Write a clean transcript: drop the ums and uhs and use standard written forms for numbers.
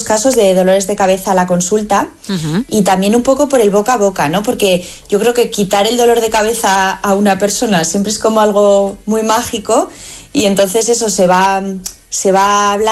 casos de dolores de cabeza a la consulta y también un poco por el boca a boca, ¿no? Porque yo creo que quitar el dolor de cabeza a una persona siempre es como algo muy mágico y entonces eso se va hablando